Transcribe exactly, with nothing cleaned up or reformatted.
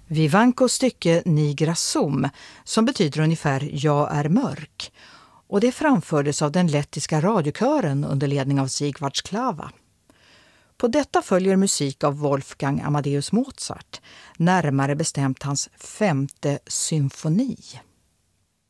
Vivancos stycke Nigra Sum, som betyder ungefär Jag är mörk. Och det framfördes av den lettiska radiokören under ledning av Sigvard Sklava. På detta följer musik av Wolfgang Amadeus Mozart, närmare bestämt hans femte symfoni.